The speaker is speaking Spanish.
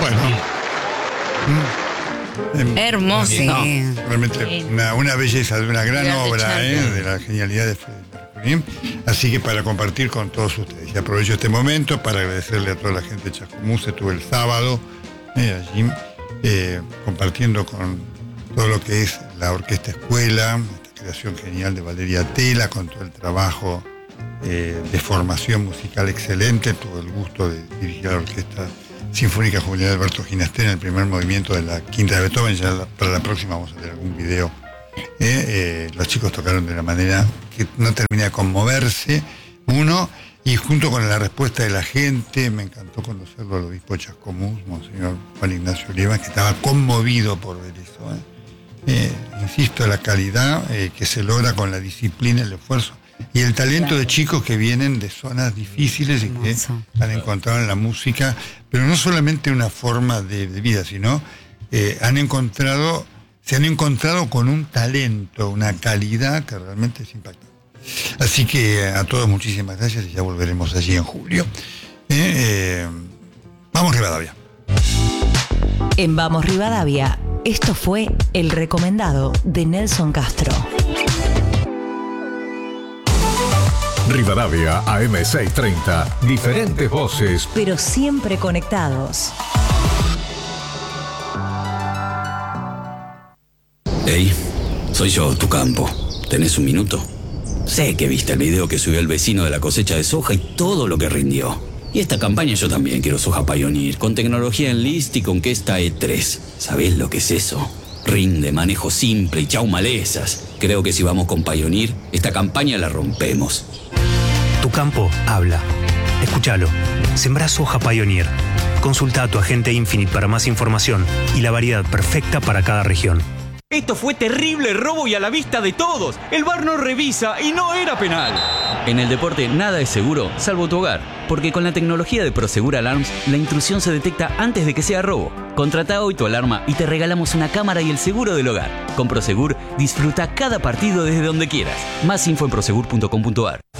Bueno. Hermoso. Sí. Realmente una belleza de una gran obra, de la genialidad de Mercury. Así que para compartir con todos ustedes. Y aprovecho este momento para agradecerle a toda la gente de Chascomús. Estuve el sábado allí compartiendo con todo lo que es la Orquesta Escuela, esta creación genial de Valeria Tela, con todo el trabajo de formación musical excelente. Tuve el gusto de dirigir la Orquesta Sinfónica Juvenil de Alberto Ginastera en el primer movimiento de la Quinta de Beethoven. Ya para la próxima vamos a hacer algún video. Los chicos tocaron de una manera que no termina de conmoverse uno, y junto con la respuesta de la gente, me encantó conocerlo al obispo de Chascomús, Monseñor Juan Ignacio Oliva, que estaba conmovido por ver eso. Insisto, la calidad que se logra con la disciplina, el esfuerzo y el talento de chicos que vienen de zonas difíciles y que han encontrado en la música, pero no solamente una forma de vida, sino se han encontrado con un talento, una calidad que realmente es impactante. Así que a todos muchísimas gracias y ya volveremos allí en julio. Vamos Rivadavia. En Vamos Rivadavia, esto fue El Recomendado de Nelson Castro. Rivadavia AM630. Diferentes voces, pero siempre conectados. Hey, soy yo, tu campo. ¿Tenés un minuto? Sé que viste el video que subió el vecino de la cosecha de soja y todo lo que rindió. Y esta campaña yo también quiero soja Pioneer, con tecnología Enlist y con que esta E3. ¿Sabés lo que es eso? Rinde, manejo simple y chau malezas. Creo que si vamos con Pioneer, esta campaña la rompemos. Tu campo habla. Escúchalo. Sembrá soja Pioneer. Consulta a tu agente Infinite para más información y la variedad perfecta para cada región. Esto fue terrible robo y a la vista de todos. El VAR no revisa y no era penal. En el deporte nada es seguro, salvo tu hogar. Porque con la tecnología de Prosegur Alarms, la intrusión se detecta antes de que sea robo. Contrata hoy tu alarma y te regalamos una cámara y el seguro del hogar. Con Prosegur, disfruta cada partido desde donde quieras. Más info en prosegur.com.ar.